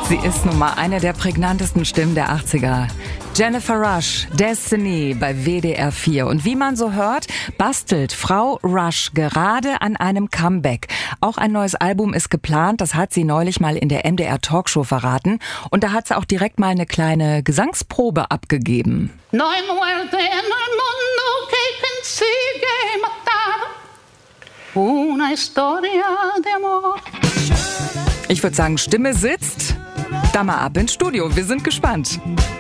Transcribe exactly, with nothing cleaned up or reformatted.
Sie ist nun mal eine der prägnantesten Stimmen der achtziger. Jennifer Rush, Destiny bei W D R vier. Und wie man so hört, bastelt Frau Rush gerade an einem Comeback. Auch ein neues Album ist geplant, das hat sie neulich mal in der M D R Talkshow verraten. Und da hat sie auch direkt mal eine kleine Gesangsprobe abgegeben. No hay muerte en el mundo que consiga matar una historia de amor. Ich würde sagen, Stimme sitzt. Da mal ab ins Studio, wir sind gespannt.